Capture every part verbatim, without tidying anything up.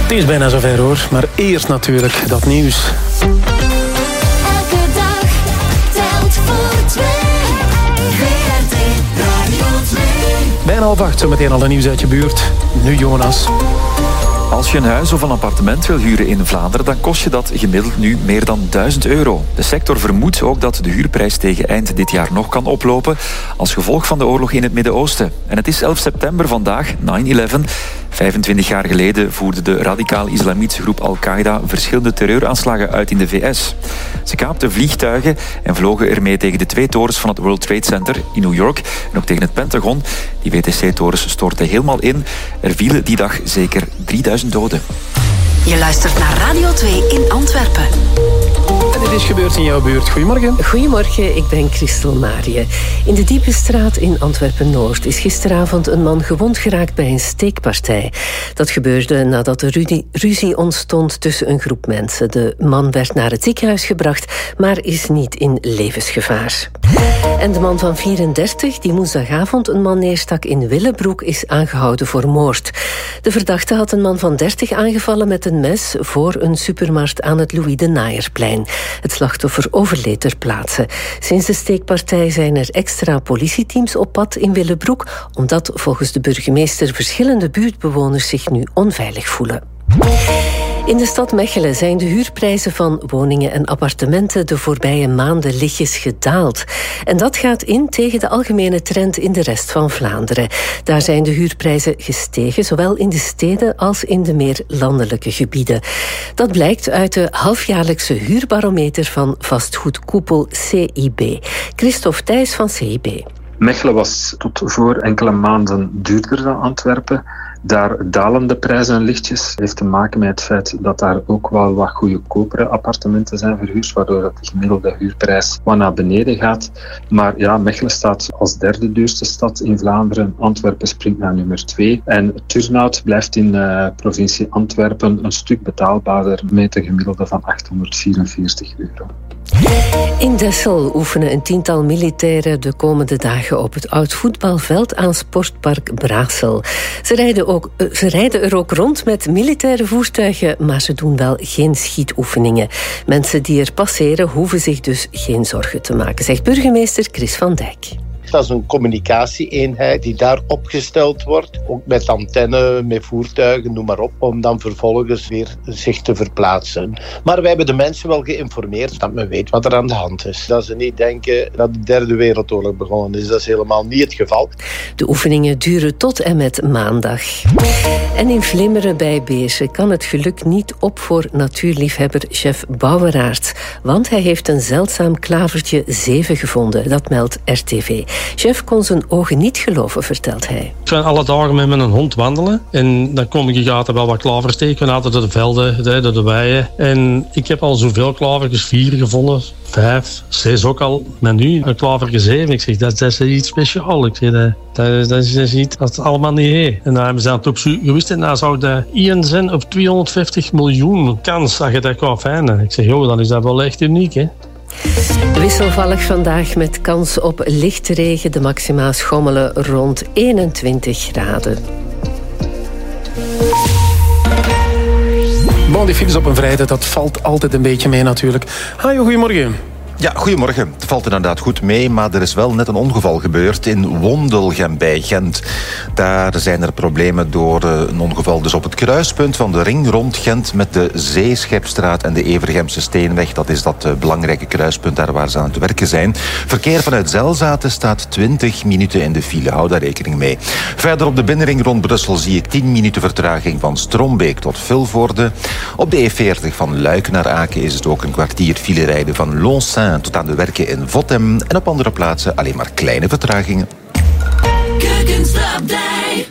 Het is bijna zover hoor, maar eerst natuurlijk dat nieuws. Elke dag telt voor twee. V R T Radio twee. Bijna half acht, zometeen al een nieuws uit je buurt. Nu Jonas. Als je een huis of een appartement wil huren in Vlaanderen, dan kost je dat gemiddeld nu meer dan duizend euro. De sector vermoedt ook dat de huurprijs tegen eind dit jaar nog kan oplopen als gevolg van de oorlog in het Midden-Oosten. En het is elf september vandaag, nine eleven. vijfentwintig jaar geleden voerde de radicaal-islamitische groep Al-Qaeda verschillende terreuraanslagen uit in de V S. Ze kaapten vliegtuigen en vlogen ermee tegen de twee torens van het World Trade Center in New York en ook tegen het Pentagon. Die W T C-torens stortten helemaal in. Er vielen die dag zeker drieduizend doden. Je luistert naar Radio twee in Antwerpen. En dit is gebeurd in jouw buurt. Goedemorgen. Goedemorgen, ik ben Christel Marië. In de Diepe Straat in Antwerpen-Noord is gisteravond een man gewond geraakt bij een steekpartij. Dat gebeurde nadat er ruzie, ruzie ontstond tussen een groep mensen. De man werd naar het ziekenhuis gebracht, maar is niet in levensgevaar. En de man van vierendertig, die woensdagavond een man neerstak in Willebroek, is aangehouden voor moord. De verdachte had een man van dertig aangevallen met een mes voor een supermarkt aan het Louis de Naaierplein. Het slachtoffer overleed ter plaatse. Sinds de steekpartij zijn er extra politieteams op pad in Willebroek, omdat volgens de burgemeester verschillende buurtbewoners zich nu onveilig voelen. In de stad Mechelen zijn de huurprijzen van woningen en appartementen de voorbije maanden lichtjes gedaald. En dat gaat in tegen de algemene trend in de rest van Vlaanderen. Daar zijn de huurprijzen gestegen, zowel in de steden als in de meer landelijke gebieden. Dat blijkt uit de halfjaarlijkse huurbarometer van vastgoedkoepel C I B. Christophe Thijs van C I B. Mechelen was tot voor enkele maanden duurder dan Antwerpen. Daar dalen de prijzen lichtjes. Heeft te maken met het feit dat daar ook wel wat goedkopere appartementen zijn verhuurd, waardoor de gemiddelde huurprijs wat naar beneden gaat. Maar ja, Mechelen staat als derde duurste stad in Vlaanderen. Antwerpen springt naar nummer twee. En Turnhout blijft in de provincie Antwerpen een stuk betaalbaarder met een gemiddelde van achthonderdvierenveertig euro. In Dessel oefenen een tiental militairen de komende dagen op het oud voetbalveld aan Sportpark Braassel. Ze rijden, ook, ze rijden er ook rond met militaire voertuigen, maar ze doen wel geen schietoefeningen. Mensen die er passeren hoeven zich dus geen zorgen te maken, zegt burgemeester Chris van Dijk. Dat is een communicatie-eenheid die daar opgesteld wordt. Ook met antenne, met voertuigen, noem maar op. Om dan vervolgens weer zich te verplaatsen. Maar wij hebben de mensen wel geïnformeerd dat men weet wat er aan de hand is. Dat ze niet denken dat de derde wereldoorlog begonnen is. Dat is helemaal niet het geval. De oefeningen duren tot en met maandag. En in Vlimmeren bij Beersen kan het geluk niet op voor natuurliefhebber chef Bouweraert. Want hij heeft een zeldzaam klavertje zeven gevonden. Dat meldt R T V. Chef kon zijn ogen niet geloven, vertelt hij. Ik ga alle dagen met mijn hond wandelen. En dan kom ik in gaten wel wat klavers tegen. We hadden de velden, de, de weien. En ik heb al zoveel klavertjes, vier gevonden. Vijf, zes ook al. Maar nu een klavertje zeven. Ik zeg, dat, dat is iets speciaals. Ik zeg, dat, dat, dat is iets dat het allemaal niet heeft. En dan hebben ze aan het opzoeken geweest. En dan zou dat één zijn op tweehonderdvijftig miljoen kans dat je dat kan vinden. Ik zeg, joh, dan is dat wel echt uniek, hè. Wisselvallig vandaag met kans op lichte regen. De maxima schommelen rond eenentwintig graden. Bon, die files op een vrijdag, dat valt altijd een beetje mee natuurlijk. Hajo, goedemorgen. Ja, goedemorgen. Het valt inderdaad goed mee, maar er is wel net een ongeval gebeurd in Wondelgem bij Gent. Daar zijn er problemen door een ongeval dus op het kruispunt van de ring rond Gent met de Zeeschepstraat en de Evergemse Steenweg. Dat is dat belangrijke kruispunt daar waar ze aan het werken zijn. Verkeer vanuit Zelzaten staat twintig minuten in de file. Hou daar rekening mee. Verder op de binnenring rond Brussel zie ik tien minuten vertraging van Strombeek tot Vilvoorde. Op de E veertig van Luik naar Aken is het ook een kwartier file rijden van Lonsin tot aan de werken in Votem. En op andere plaatsen alleen maar kleine vertragingen. Keukenstapdij.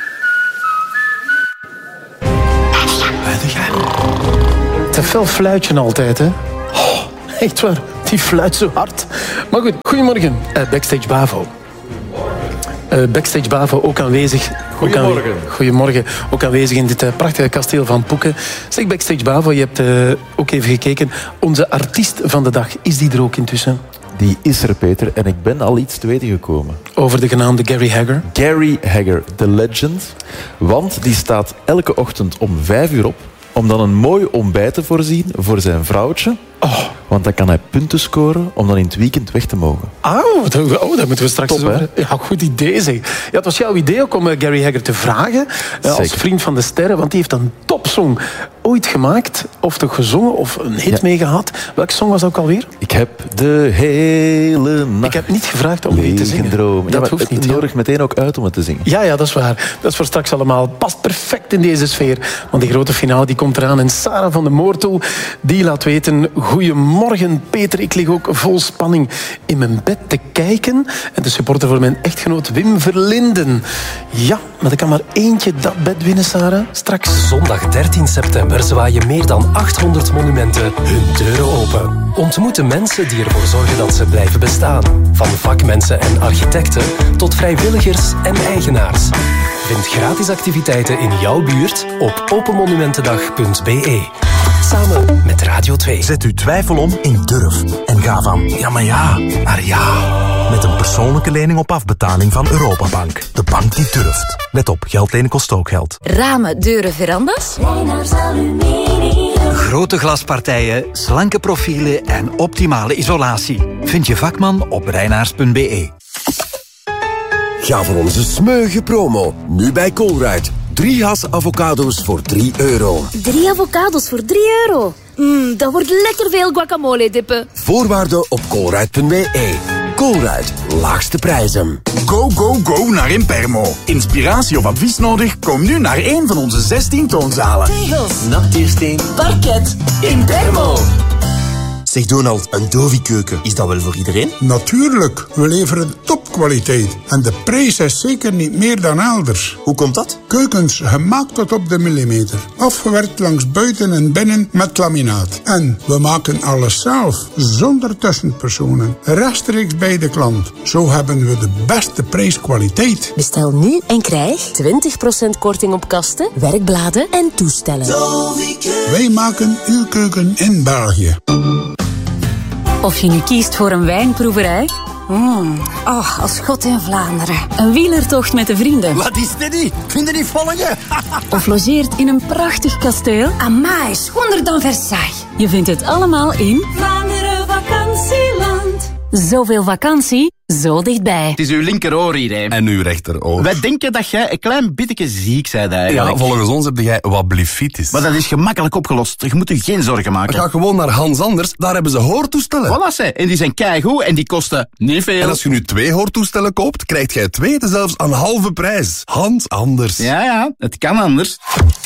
Het fel fluitje altijd, hè. Oh, echt waar, die fluit zo hard. Maar goed, goedemorgen, uh, Backstage Bavo. Uh, Backstage Bavo ook aanwezig. Goedemorgen. Ook aanwezig, goedemorgen. Ook aanwezig in dit uh, prachtige kasteel van Poeken. Zeg, Backstage Bavo, je hebt uh, ook even gekeken. Onze artiest van de dag, is die er ook intussen? Die is er, Peter. En ik ben al iets te weten gekomen. Over de genaamde Gary Hagger? Gary Hagger, the legend. Want die staat elke ochtend om vijf uur op om dan een mooi ontbijt te voorzien voor zijn vrouwtje. Oh. Want dan kan hij punten scoren om dan in het weekend weg te mogen. Oh, dat, oh, dat moeten we straks Top, eens over. Ja, goed idee zeg. Ja, het was jouw idee ook om uh, Gary Hagger te vragen. Uh, als vriend van de sterren, want die heeft een topsong ooit gemaakt. Of toch gezongen, of een hit ja. mee gehad. Welke song was dat ook alweer? Ik heb de hele nacht... Ik heb niet gevraagd om die te zingen. Dromen. Dat ja, hoeft niet. Het nodigt meteen ook uit om het te zingen. Ja, ja, dat is waar. Dat is voor straks allemaal. Past perfect in deze sfeer. Want die grote finale die komt eraan. En Sarah van de Moortel, die laat weten... Goedemorgen, Peter. Ik lig ook vol spanning in mijn bed te kijken. En de supporter voor mijn echtgenoot Wim Verlinden. Ja, maar er kan maar eentje dat bed winnen, Sarah. Straks. Zondag dertien september zwaaien meer dan achthonderd monumenten hun deuren open. Ontmoet de mensen die ervoor zorgen dat ze blijven bestaan. Van vakmensen en architecten tot vrijwilligers en eigenaars. Vind gratis activiteiten in jouw buurt op openmonumentendag punt b e. Samen met Radio twee. Zet uw twijfel om in durf. En ga van ja maar ja naar ja. Met een persoonlijke lening op afbetaling van Europabank. De bank die durft. Let op, geld lenen kost ook geld. Ramen, deuren, verandas? Grote glaspartijen, slanke profielen en optimale isolatie. Vind je vakman op reinaars punt b e. Ga voor onze smeuïge promo. Nu bij Colruyt. Drie has avocado's voor drie euro. Drie avocado's voor drie euro? Mmm, dat wordt lekker veel guacamole dippen. Voorwaarden op colruyt punt b e. Colruyt, laagste prijzen. Go, go, go naar Impermo. Inspiratie of advies nodig? Kom nu naar een van onze zestien toonzalen. Tegels, natiersteen, parket, Impermo. Zeg Donald, een Dovi-keuken, is dat wel voor iedereen? Natuurlijk, we leveren topkwaliteit. En de prijs is zeker niet meer dan elders. Hoe komt dat? Keukens gemaakt tot op de millimeter. Afgewerkt langs buiten en binnen met laminaat. En we maken alles zelf, zonder tussenpersonen. Rechtstreeks bij de klant. Zo hebben we de beste prijskwaliteit. Bestel nu en krijg twintig procent korting op kasten, werkbladen en toestellen. Wij maken uw keuken in België. Of je nu kiest voor een wijnproeverij... Mm. Oh, als God in Vlaanderen. Een wielertocht met de vrienden. Wat is dit niet? Kun je niet volgen? Of logeert in een prachtig kasteel. Amai, schonder dan Versailles. Je vindt het allemaal in... Vlaanderen vakantieland. Zoveel vakantie, zo dichtbij. Het is uw linkeroor hier, hè. En uw rechteroor. Wij denken dat jij een klein beetje ziek bent eigenlijk. Ja, volgens ons heb jij wat blifitis. Maar dat is gemakkelijk opgelost. Je moet je geen zorgen maken. Ga gewoon naar Hans Anders, daar hebben ze hoortoestellen. Voilà, ze. En die zijn keigoed en die kosten niet veel. En als je nu twee hoortoestellen koopt, krijgt jij twee zelfs aan halve prijs. Hans Anders. Ja, ja, het kan anders.